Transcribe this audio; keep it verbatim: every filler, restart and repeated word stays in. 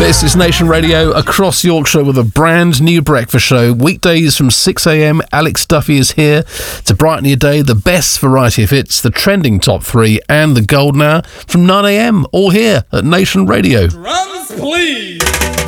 This is Nation Radio across Yorkshire with a brand new breakfast show. Weekdays from six a.m. Alex Duffy is here to brighten your day. The best variety of hits, the trending top three and the golden hour from nine a.m. all here at Nation Radio. Drums, please.